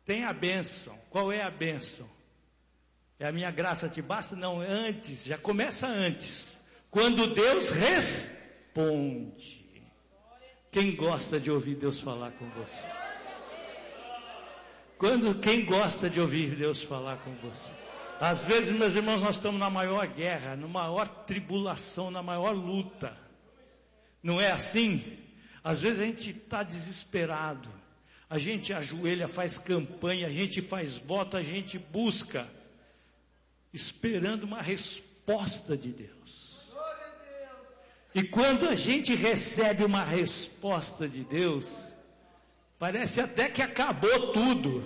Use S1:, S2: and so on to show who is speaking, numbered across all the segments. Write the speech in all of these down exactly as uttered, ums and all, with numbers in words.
S1: tem a bênção. Qual é a bênção? É a minha graça te basta? Não, antes, já começa antes. Quando Deus responde. Quem gosta de ouvir Deus falar com você? Quando, quem gosta de ouvir Deus falar com você? Às vezes, meus irmãos, nós estamos na maior guerra, na maior tribulação, na maior luta. Não é assim? Às vezes a gente está desesperado. A gente ajoelha, faz campanha, a gente faz voto, a gente busca, esperando uma resposta de Deus. E quando a gente recebe uma resposta de Deus, parece até que acabou tudo.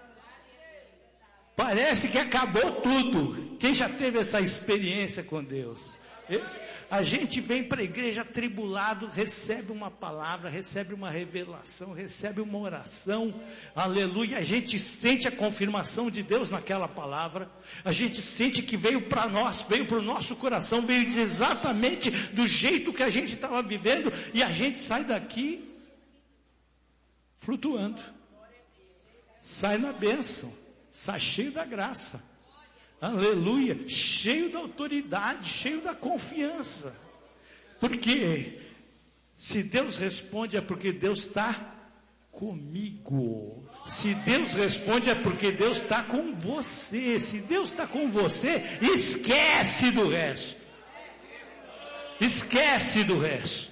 S1: Parece que acabou tudo. Quem já teve essa experiência com Deus? Eu, a gente vem para a igreja atribulado, recebe uma palavra, recebe uma revelação, recebe uma oração, aleluia, a gente sente a confirmação de Deus naquela palavra, a gente sente que veio para nós, veio para o nosso coração, veio exatamente do jeito que a gente estava vivendo, e a gente sai daqui flutuando, sai na bênção, sai cheio da graça. Aleluia, cheio da autoridade, cheio da confiança. Porque se Deus responde é porque Deus está comigo. Se Deus responde é porque Deus está com você. Se Deus está com você, esquece do resto. Esquece do resto.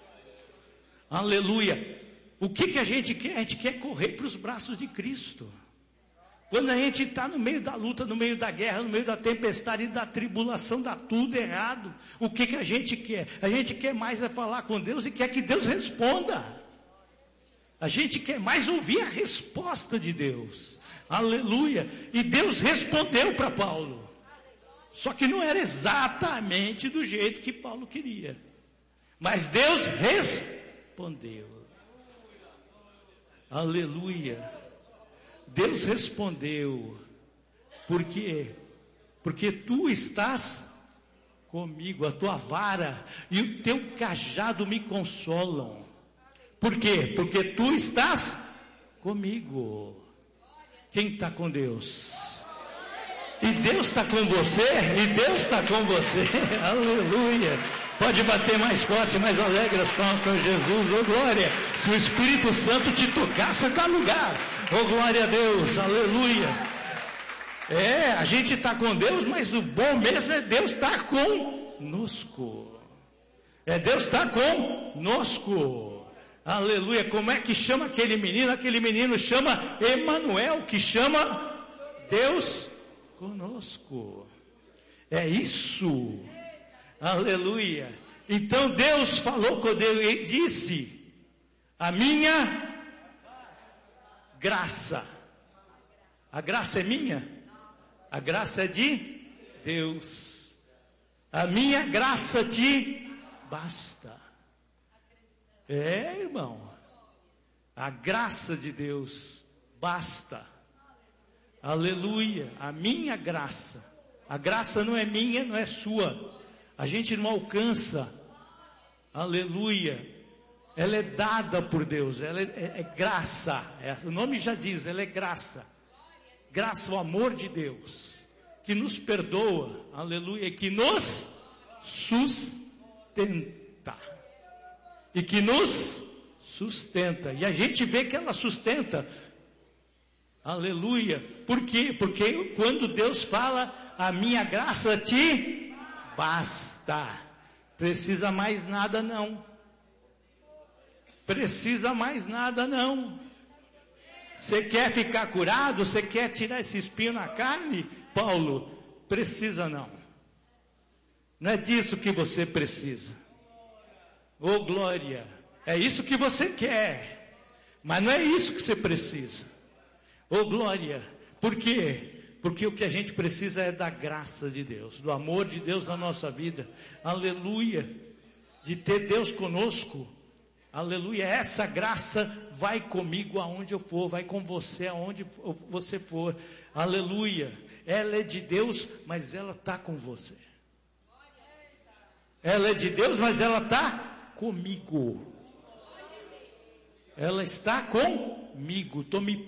S1: Aleluia. O que, que a gente quer? A gente quer correr para os braços de Cristo. Quando a gente está no meio da luta, no meio da guerra, no meio da tempestade e da tribulação, dá tudo errado. O que, que a gente quer? A gente quer mais é falar com Deus e quer que Deus responda. A gente quer mais ouvir a resposta de Deus. Aleluia. E Deus respondeu para Paulo. Só que não era exatamente do jeito que Paulo queria. Mas Deus respondeu. Aleluia. Deus respondeu, por quê? Porque tu estás comigo, a tua vara e o teu cajado me consolam. Por quê? Porque tu estás comigo. Quem está com Deus? E Deus está com você, e Deus está com você, aleluia. Pode bater mais forte, mais alegre as palmas para Jesus, ô glória. Se o Espírito Santo te tocar, você dá lugar, ô glória a Deus, aleluia. É, a gente está com Deus, mas o bom mesmo é Deus estar conosco. É Deus estar conosco, aleluia. Como é que chama aquele menino? Aquele menino chama Emanuel, que chama Deus conosco. É isso. Aleluia. Então Deus falou com Deus e disse: a minha graça. A graça é minha? A graça é de Deus. A minha graça te basta. É, irmão. A graça de Deus basta. Aleluia. A minha graça. A graça não é minha, não é sua. A gente não alcança, aleluia, ela é dada por Deus, ela é, é, é graça, é, o nome já diz, ela é graça, graça, o amor de Deus, que nos perdoa, aleluia, que nos sustenta, e que nos sustenta, e a gente vê que ela sustenta, aleluia, por quê? Porque quando Deus fala, a minha graça te basta, precisa mais nada não, precisa mais nada não. Você quer ficar curado? Você quer tirar esse espinho na carne? Paulo, precisa não, não é disso que você precisa, ô glória, é isso que você quer, mas não é isso que você precisa, ô glória, por quê? Porque o que a gente precisa é da graça de Deus, do amor de Deus na nossa vida, aleluia, de ter Deus conosco, aleluia, essa graça vai comigo aonde eu for, vai com você aonde você for, aleluia, ela é de Deus, mas ela está com você, ela é de Deus, mas ela está comigo, ela está comigo, estou me